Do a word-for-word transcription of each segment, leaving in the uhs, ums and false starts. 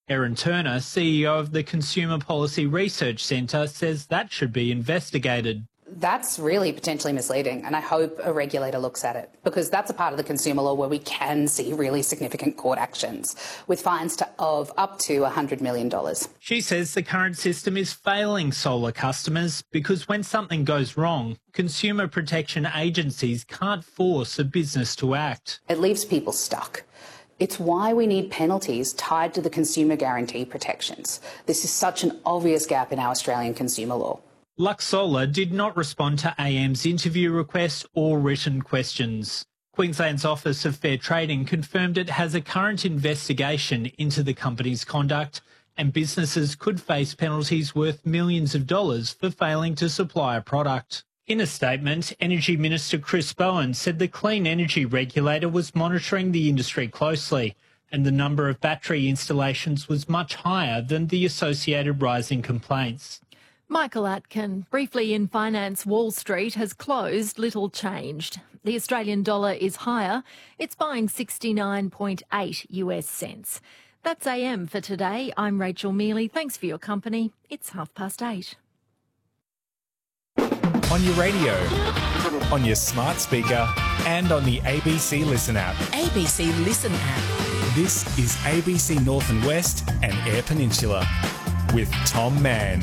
Erin Turner, C E O of the Consumer Policy Research Centre, says that should be investigated. That's really potentially misleading, and I hope a regulator looks at it, because that's a part of the consumer law where we can see really significant court actions with fines to, of up to one hundred million dollars. She says the current system is failing solar customers because when something goes wrong, consumer protection agencies can't force a business to act. It leaves people stuck. It's why we need penalties tied to the consumer guarantee protections. This is such an obvious gap in our Australian consumer law. Lux Solar did not respond to A M's interview request or written questions. Queensland's Office of Fair Trading confirmed it has a current investigation into the company's conduct, and businesses could face penalties worth millions of dollars for failing to supply a product. In a statement, Energy Minister Chris Bowen said the Clean Energy Regulator was monitoring the industry closely, and the number of battery installations was much higher than the associated rise in complaints. Michael Atkin, briefly in finance, Wall Street has closed little changed. The Australian dollar is higher. It's buying sixty-nine point eight US cents. That's A M for today. I'm Rachel Mealy. Thanks for your company. It's half past eight. On your radio, on your smart speaker, and on the A B C Listen app. A B C Listen app. This is A B C North and West and Eyre Peninsula with Tom Mann.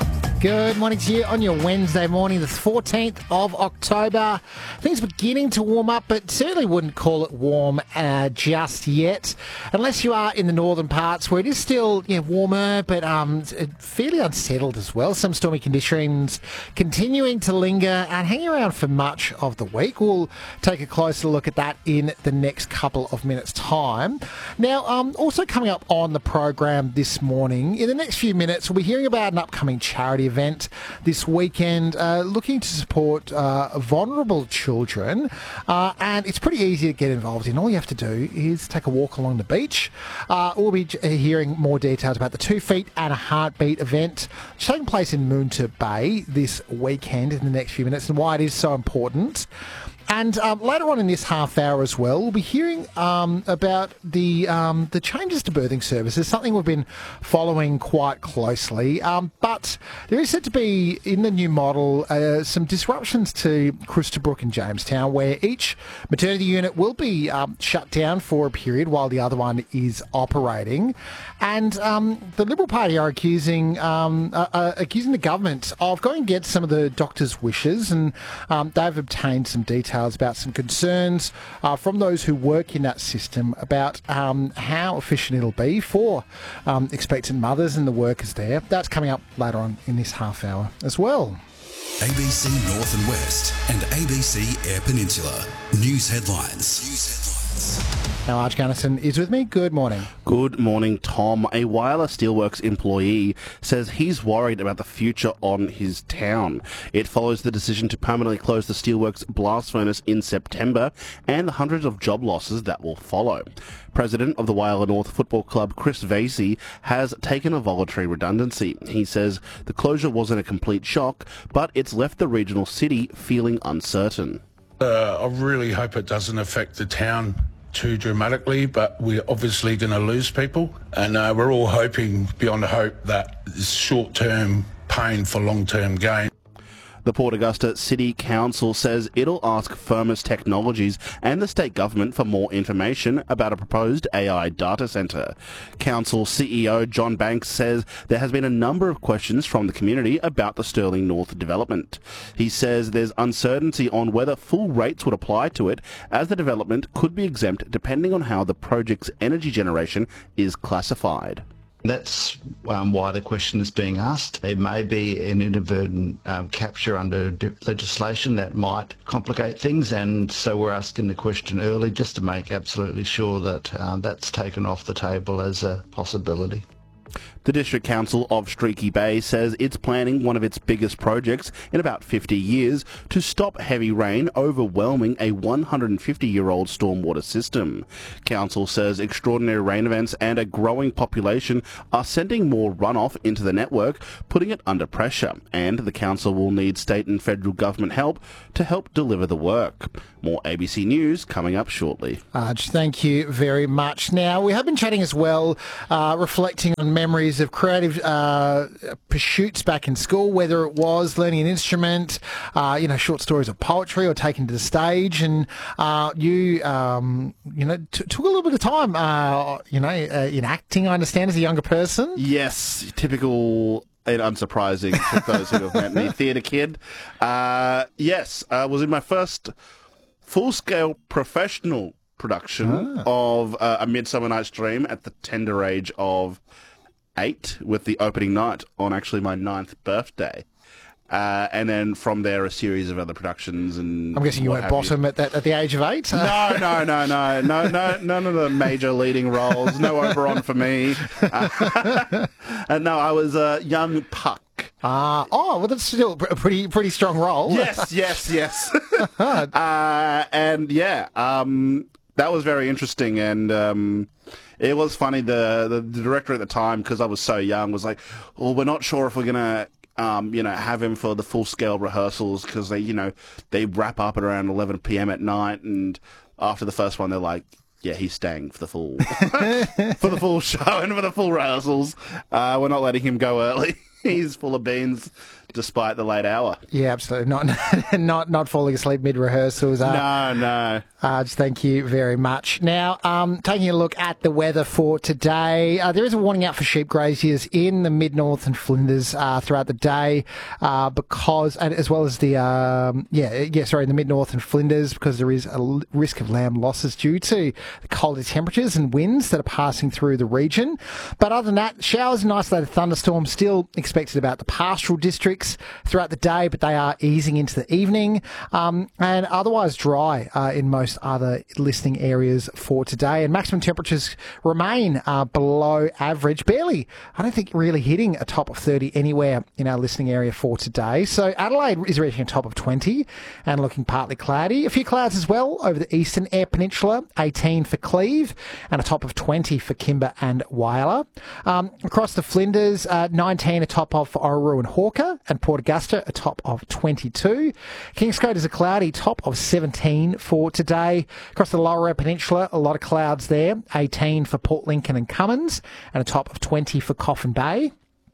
Good morning to you on your Wednesday morning, the fourteenth of October. Things beginning to warm up, but certainly wouldn't call it warm uh, just yet, unless you are in the northern parts where it is still you know, warmer, but um, fairly unsettled as well. Some stormy conditions continuing to linger and hang around for much of the week. We'll take a closer look at that in the next couple of minutes' time. Now, um, also coming up on the program this morning, in the next few minutes, we'll be hearing about an upcoming charity event event this weekend uh, looking to support uh, vulnerable children, uh, and it's pretty easy to get involved in. All you have to do is take a walk along the beach. Uh, we'll be hearing more details about the Two Feet and a Heartbeat event taking place in Moonta Bay this weekend in the next few minutes and why it is so important. And um, later on in this half hour as well, we'll be hearing um, about the um, the changes to birthing services, something we've been following quite closely. Um, but there is said to be, in the new model, uh, some disruptions to Christabrook and Jamestown, where each maternity unit will be um, shut down for a period while the other one is operating. And um, the Liberal Party are accusing um, uh, uh, accusing the government of going against some of the doctors' wishes, and um, they've obtained some details about some concerns uh, from those who work in that system about um, how efficient it'll be for um, expectant mothers and the workers there. That's coming up later on in this half hour as well. A B C North and West and A B C Eyre Peninsula. News headlines. News headlines. Now, Arch Gunnison is with me. Good morning. Good morning, Tom. A Whyalla Steelworks employee says he's worried about the future on his town. It follows the decision to permanently close the Steelworks blast furnace in September and the hundreds of job losses that will follow. President of the Whyalla North Football Club, Chris Vasey, has taken a voluntary redundancy. He says the closure wasn't a complete shock, but it's left the regional city feeling uncertain. Uh, I really hope it doesn't affect the town too dramatically, but we're obviously going to lose people, and uh, we're all hoping beyond hope that it's short-term pain for long-term gain. The Port Augusta City Council says it'll ask Firmus Technologies and the state government for more information about a proposed A I data centre. Council C E O John Banks says there has been a number of questions from the community about the Stirling North development. He says there's uncertainty on whether full rates would apply to it, as the development could be exempt depending on how the project's energy generation is classified. That's um, why the question is being asked. There may be an inadvertent um, capture under legislation that might complicate things, and so we're asking the question early just to make absolutely sure that um, that's taken off the table as a possibility. The District Council of Streaky Bay says it's planning one of its biggest projects in about fifty years to stop heavy rain overwhelming a one hundred fifty-year-old stormwater system. Council says extraordinary rain events and a growing population are sending more runoff into the network, putting it under pressure, and the council will need state and federal government help to help deliver the work. More A B C News coming up shortly. Arj, thank you very much. Now, we have been chatting as well, uh, reflecting on memories of creative uh, pursuits back in school, whether it was learning an instrument, uh, you know, short stories or poetry, or taking to the stage. And uh, you, um, you know, t- took a little bit of time, uh, you know, uh, in acting, I understand, as a younger person. Yes, typical and unsurprising for those who have met me, theatre kid. Uh, yes, I was in my first full-scale professional production ah. of uh, A Midsummer Night's Dream at the tender age of eight, with the opening night on actually my ninth birthday. Uh, and then from there, a series of other productions. And I'm guessing you went bottom you. at that at the age of eight. No, no, no, no, no, no, none of the major leading roles. No Oberon for me. Uh, and no, I was a uh, young Puck. Ah, uh, oh, well, that's still a pretty pretty strong role. Yes, yes, yes. uh, and yeah, um, that was very interesting, and um, it was funny. The, the the director at the time, because I was so young, was like, "Well, we're not sure if we're gonna." Um, you know, have him for the full-scale rehearsals, because they, you know, they wrap up at around eleven p.m. at night, and after the first one, they're like, yeah, he's staying for the full for the full show and for the full rehearsals. Uh, we're not letting him go early. He's full of beans, despite the late hour. Yeah, absolutely. Not not not falling asleep mid rehearsals. Uh, no, no. Uh, just thank you very much. Now, um, taking a look at the weather for today, uh, there is a warning out for sheep graziers in the mid-north and Flinders uh, throughout the day, uh, because, and as well as the, um, yeah, yeah, sorry, in the mid-north and Flinders, because there is a l- risk of lamb losses due to the colder temperatures and winds that are passing through the region. But other than that, showers and isolated thunderstorms still expected about the pastoral districts throughout the day, but they are easing into the evening, um, and otherwise dry uh, in most other listening areas for today. And maximum temperatures remain uh, below average, barely, I don't think, really hitting a top of thirty anywhere in our listening area for today. So Adelaide is reaching a top of twenty and looking partly cloudy. A few clouds as well over the eastern Eyre Peninsula, eighteen for Cleve, and a top of twenty for Kimber and Whyalla. Um, across the Flinders, uh, nineteen a top of for Orroroo and Hawker, and Port Augusta a top of twenty-two. Kingscote is a cloudy top of seventeen for today. Across the lower Eyre Peninsula, a lot of clouds there, eighteen for Port Lincoln and Cummins, and a top of twenty for Coffin Bay.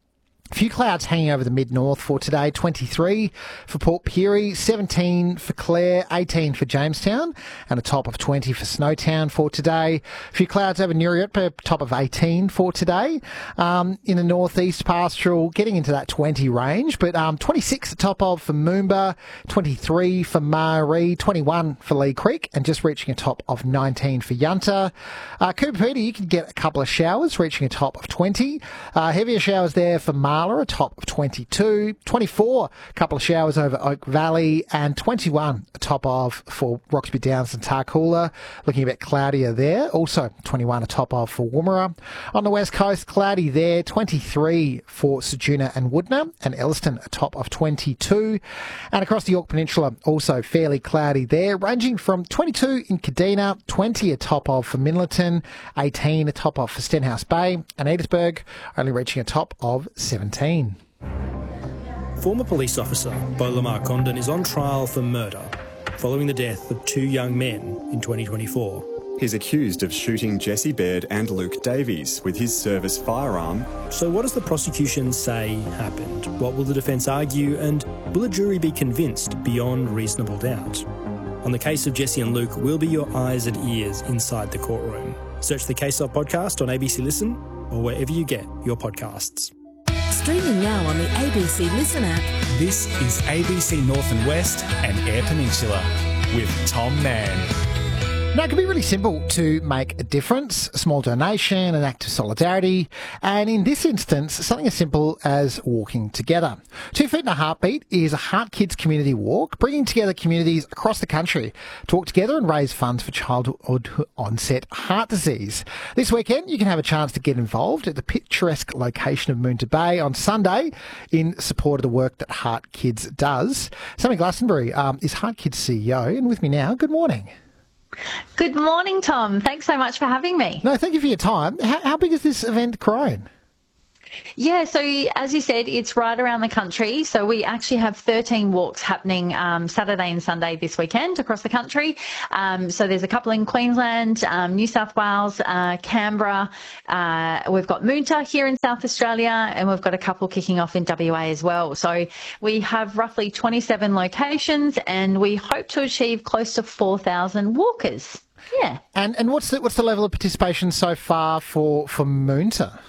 A few clouds hanging over the mid-north for today, twenty-three for Port Pirie, seventeen for Clare, eighteen for Jamestown, and a top of twenty for Snowtown for today. A few clouds over Nuriot, a top of eighteen for today. Um, in the northeast pastoral, getting into that twenty range, but um, twenty-six a top of for Moomba, twenty-three for Maree, twenty-one for Lee Creek, and just reaching a top of nineteen for Yunta. Uh, Cooper you can get a couple of showers, reaching a top of twenty. Uh, heavier showers there for Maree, a top of twenty-two, twenty-four, a couple of showers over Oak Valley, and twenty-one, a top of for Roxby Downs and Tarcoola, looking a bit cloudier there. Also, twenty-one, a top of for Woomera. On the west coast, cloudy there, twenty-three for Sejuna and Woodner, and Elliston, a top of twenty-two. And across the York Peninsula, also fairly cloudy there, ranging from twenty-two in Kadina, twenty, a top of for Minlaton, eighteen, a top of for Stenhouse Bay, and Edithburgh, only reaching a top of seventeen. Former police officer Beau Lamar Condon is on trial for murder following the death of two young men in twenty twenty-four. He's accused of shooting Jesse Baird and Luke Davies with his service firearm. So what does the prosecution say happened? What will the defence argue, and will a jury be convinced beyond reasonable doubt? On the case of Jesse and Luke, we'll be your eyes and ears inside the courtroom. Search the Case Of podcast on A B C Listen or wherever you get your podcasts. Streaming now on the A B C Listen app. This is A B C North and West and Eyre Peninsula with Tom Mann. Now, it can be really simple to make a difference, a small donation, an act of solidarity, and in this instance, something as simple as walking together. Two Feet in a Heartbeat is a Heart Kids community walk, bringing together communities across the country to walk together and raise funds for childhood onset heart disease. This weekend, you can have a chance to get involved at the picturesque location of Moonta Bay on Sunday in support of the work that Heart Kids does. Sammy Glastonbury um, is Heart Kids C E O, and with me now, good morning. Good morning, Tom. Thanks so much for having me. No, thank you for your time. How, how big is this event grown? Yeah, so as you said, it's right around the country. So we actually have thirteen walks happening um, Saturday and Sunday this weekend across the country. Um, so there's a couple in Queensland, um, New South Wales, uh, Canberra. Uh, we've got Moonta here in South Australia, and we've got a couple kicking off in W A as well. So we have roughly twenty-seven locations, and we hope to achieve close to four thousand walkers. Yeah. And and what's the, what's the level of participation so far for, for Moonta?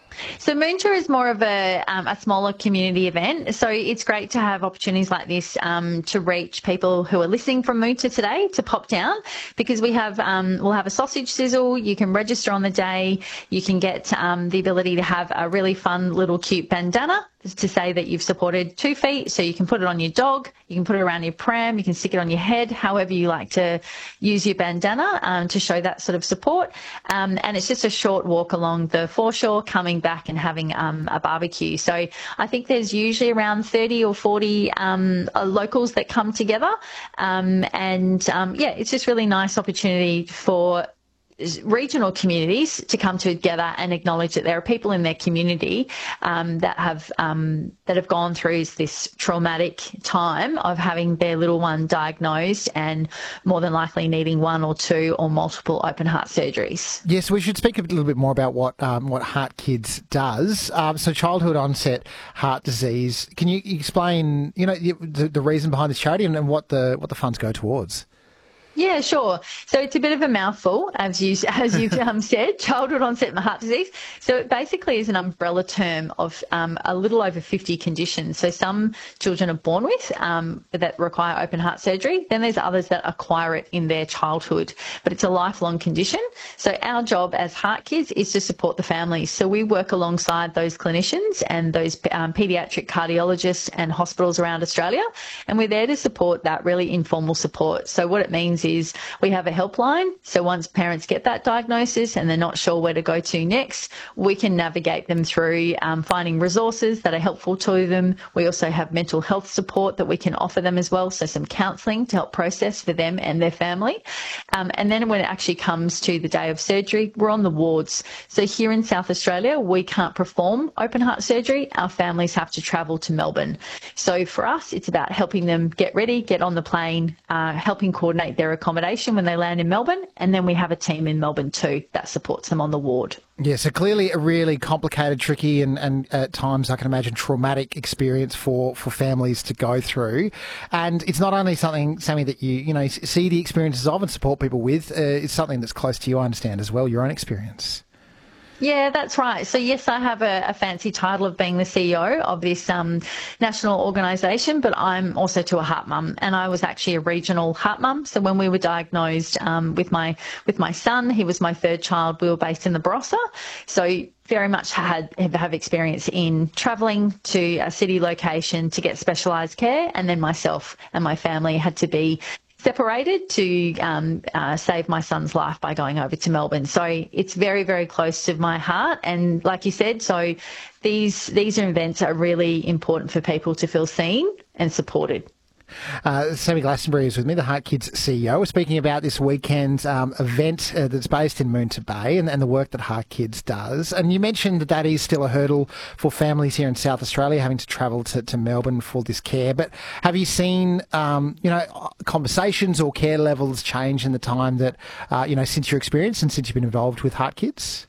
So Moonta is more of a, um, a smaller community event. So it's great to have opportunities like this um, to reach people who are listening from Moonta today to pop down, because we have um, we'll have a sausage sizzle. You can register on the day. You can get um, the ability to have a really fun little cute bandana to say that you've supported Two Feet. So you can put it on your dog, you can put it around your pram, you can stick it on your head, however you like to use your bandana um, to show that sort of support. Um, and it's just a short walk along the foreshore, coming back and having um, a barbecue. So I think there's usually around thirty or forty um, locals that come together. Um, and um, yeah, it's just really nice opportunity for regional communities to come together and acknowledge that there are people in their community um, that have um, that have gone through this traumatic time of having their little one diagnosed and more than likely needing one or two or multiple open heart surgeries. Yes, we should speak a little bit more about what um, what Heart Kids does. Um, so, childhood onset heart disease. Can you explain, you know, the, the reason behind this charity and, and what the what the funds go towards? Yeah, sure. So it's a bit of a mouthful, as you as you um, said, childhood onset heart disease. So it basically is an umbrella term of um, a little over fifty conditions. So some children are born with um, that require open heart surgery. Then there's others that acquire it in their childhood, but it's a lifelong condition. So our job as Heart Kids is to support the families. So we work alongside those clinicians and those um, paediatric cardiologists and hospitals around Australia, and we're there to support that really informal support. So what it means is is we have a helpline. So once parents get that diagnosis and they're not sure where to go to next, we can navigate them through um, finding resources that are helpful to them. We also have mental health support that we can offer them as well. So some counselling to help process for them and their family. Um, and then when it actually comes to the day of surgery, we're on the wards. So here in South Australia, we can't perform open heart surgery. Our families have to travel to Melbourne. So for us, it's about helping them get ready, get on the plane, uh, helping coordinate their accommodation when they land in Melbourne, and then we have a team in Melbourne too that supports them on the ward. Yeah, so clearly a really complicated, tricky and, and at times I can imagine traumatic experience for, for families to go through. And it's not only something, Sammy, that you, you know, see the experiences of and support people with, uh, it's something that's close to you, I understand, as well, your own experience. Yeah, that's right. So yes, I have a, a fancy title of being the C E O of this um, national organisation, but I'm also to a heart mum, and I was actually a regional heart mum. So when we were diagnosed um, with my with my son, he was my third child. We were based in the Barossa, so very much had have experience in travelling to a city location to get specialised care, and then myself and my family had to be separated to um, uh, save my son's life by going over to Melbourne. So it's very, very close to my heart. And like you said, so these these events are really important for people to feel seen and supported. Uh, Sammy Glastonbury is with me, the Heart Kids C E O. We're speaking about this weekend's um, event uh, that's based in Moonta Bay and, and the work that Heart Kids does. And you mentioned that that is still a hurdle for families here in South Australia having to travel to, to Melbourne for this care. But have you seen, um, you know, conversations or care levels change in the time that, uh, you know, since your experience and since you've been involved with Heart Kids?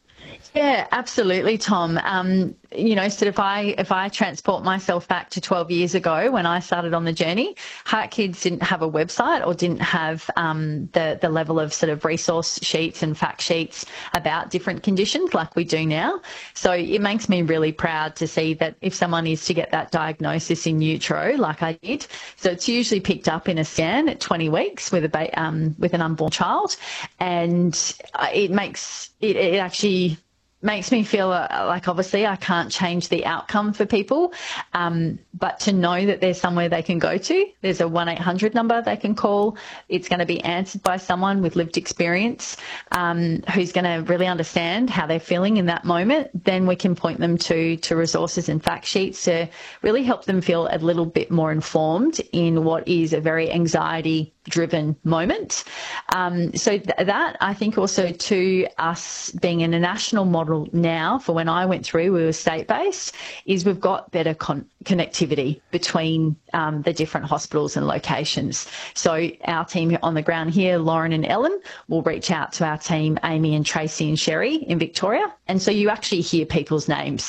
Yeah, absolutely, Tom. Um, you know, so if I if I transport myself back to twelve years ago when I started on the journey, Heart Kids didn't have a website or didn't have um, the the level of sort of resource sheets and fact sheets about different conditions like we do now. So it makes me really proud to see that if someone is to get that diagnosis in utero, like I did, so it's usually picked up in a scan at twenty weeks with a ba- um, with an unborn child, and it makes it, it actually. makes me feel like obviously I can't change the outcome for people, um, but to know that there's somewhere they can go to, there's a one eight hundred number they can call, it's going to be answered by someone with lived experience um, who's going to really understand how they're feeling in that moment, then we can point them to, to resources and fact sheets to really help them feel a little bit more informed in what is a very anxiety driven moment. Um, so th- that I think also to us being in a national model now for when I went through, we were state-based, is we've got better con- connectivity between um, the different hospitals and locations. So our team on the ground here, Lauren and Ellen, will reach out to our team, Amy and Tracy and Sherry in Victoria. And so you actually hear people's names